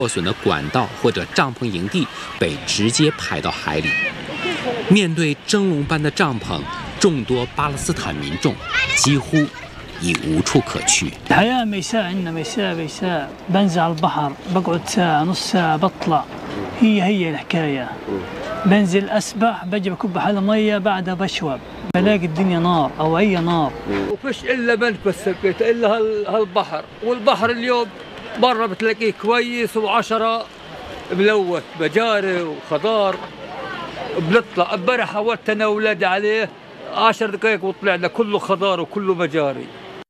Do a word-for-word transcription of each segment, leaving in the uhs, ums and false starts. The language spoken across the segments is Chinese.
破损的管道或者帐篷营地被直接排到海里。面对蒸笼般的帐篷，众多巴勒斯坦民众几乎已无处可去。 الحياة ميساء عندنا ميساء ميساء بنزل على البحر بقعد ساعة نص ساعة بطلع هي هي الحكاية بنزل أسبح بجي بكب حالة مية بعدها بشوب بلاقي الدنيا نار أو أي نار وفيش إلا بنك بس سكيت إلا هالبحر والبحر اليوم برا بتلاقيه كويس وعشرة ملوث مجاري وخضار بنطلع امبارح حولت انا واولادي عليه عشر دقائق وطلعنا كله خضار وكله مجاري。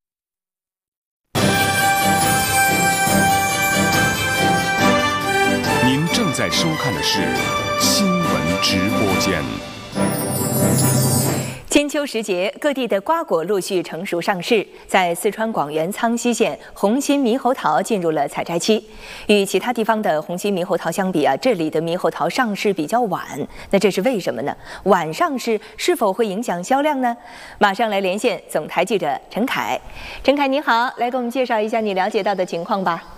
您正在收看的是新闻直播间。 千秋时节，各地的瓜果陆续成熟上市。在四川广元苍溪县，红心猕猴桃进入了采摘期。与其他地方的红心猕猴桃相比啊，这里的猕猴桃上市比较晚。那这是为什么呢？晚上市是否会影响销量呢？马上来连线总台记者陈凯。陈凯你好，来给我们介绍一下你了解到的情况吧。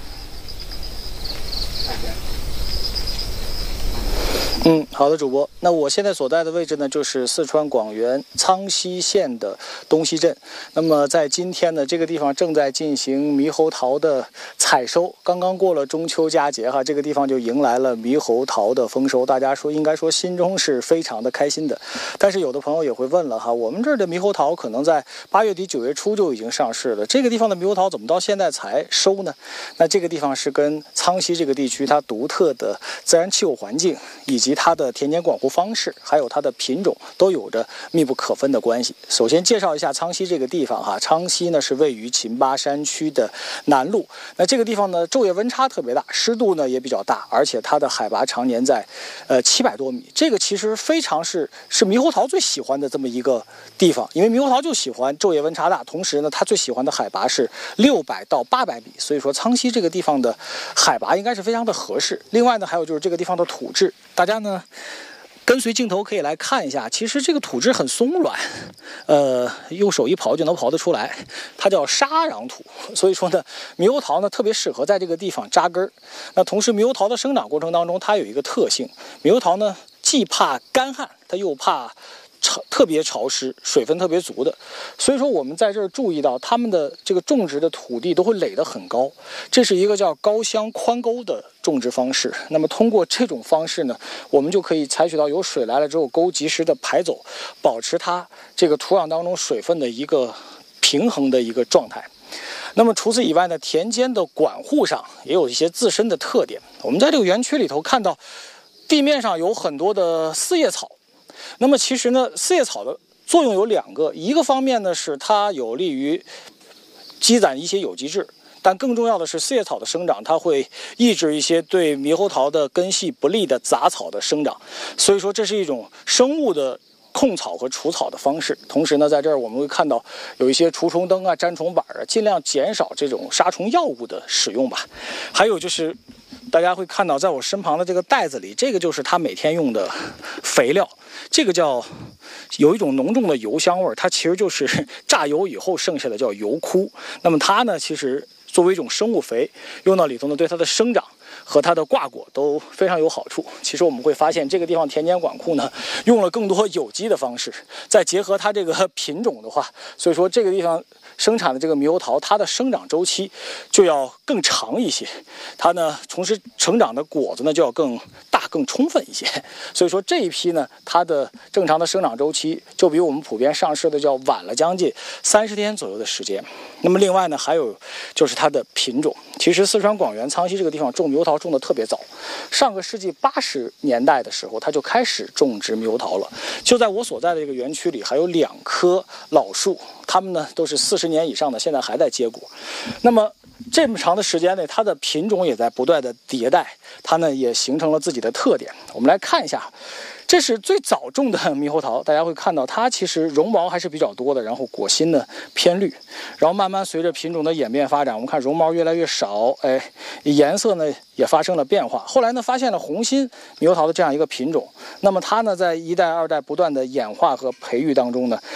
嗯，好的，主播。那我现在所在的位置呢，就是四川广元苍溪县的东溪镇。那么在今天呢，这个地方正在进行猕猴桃的采收。刚刚过了中秋佳节哈，这个地方就迎来了猕猴桃的丰收。大家说应该说心中是非常的开心的。但是有的朋友也会问了哈，我们这儿的猕猴桃可能在八月底九月初就已经上市了，这个地方的猕猴桃怎么到现在才收呢？那这个地方是跟苍溪这个地区它独特的自然气候环境以及它的田间管护方式，还有它的品种都有着密不可分的关系。首先介绍一下苍溪这个地方哈，苍溪呢是位于秦巴山区的南麓。那这个地方呢，昼夜温差特别大，湿度呢也比较大，而且它的海拔常年在呃七百多米。这个其实非常是是猕猴桃最喜欢的这么一个地方，因为猕猴桃就喜欢昼夜温差大，同时呢，它最喜欢的海拔是六百到八百米，所以说苍溪这个地方的海拔应该是非常的合适。另外呢，还有就是这个地方的土质，大家呢跟随镜头可以来看一下，其实这个土质很松软，呃，用手一刨就能刨得出来，它叫沙壤土，所以说呢，猕猴桃呢特别适合在这个地方扎根儿。那同时，猕猴桃的生长过程当中，它有一个特性，猕猴桃呢既怕干旱，它又怕潮特别潮湿，水分特别足的，所以说我们在这儿注意到，他们的这个种植的土地都会垒得很高，这是一个叫高箱宽沟的种植方式。那么通过这种方式呢，我们就可以采取到有水来了之后，沟及时的排走，保持它这个土壤当中水分的一个平衡的一个状态。那么除此以外呢，田间的管护上也有一些自身的特点。我们在这个园区里头看到，地面上有很多的四叶草。那么其实呢，四叶草的作用有两个，一个方面呢是它有利于积攒一些有机质，但更重要的是四叶草的生长，它会抑制一些对猕猴桃的根系不利的杂草的生长，所以说这是一种生物的控草和除草的方式。同时呢，在这儿我们会看到有一些除虫灯啊、粘虫板啊，尽量减少这种杀虫药物的使用吧。还有就是大家会看到在我身旁的这个袋子里，这个就是它每天用的肥料，这个叫有一种浓重的油香味，它其实就是榨油以后剩下的叫油枯。那么它呢，其实作为一种生物肥，用到里头呢，对它的生长和它的挂果都非常有好处。其实我们会发现，这个地方田间管控呢，用了更多有机的方式，再结合它这个品种的话，所以说这个地方生产的这个猕猴桃，它的生长周期就要更长一些，它呢，同时成长的果子呢就要更大、更充分一些。所以说这一批呢，它的正常的生长周期就比我们普遍上市的叫晚了将近三十天左右的时间。那么另外呢，还有就是它的品种。其实四川广元苍溪这个地方种猕猴桃种的特别早，上个世纪八十年代的时候，它就开始种植猕猴桃了。就在我所在的这个园区里，还有两棵老树，它们呢都是四十年以上的，现在还在结果。那么这么长的时间内，它的品种也在不断的迭代，它呢也形成了自己的特点。我们来看一下，这是最早种的猕猴桃，大家会看到它其实绒毛还是比较多的，然后果心呢偏绿，然后慢慢随着品种的演变发展，我们看绒毛越来越少，哎，颜色呢也发生了变化。后来呢发现了红心猕猴桃的这样一个品种，那么它呢在一代二代不断的演化和培育当中呢，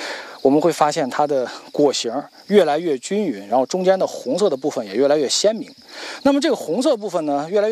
我们会发现它的果形越来越均匀，然后中间的红色的部分也越来越鲜明。那么这个红色部分呢，越来越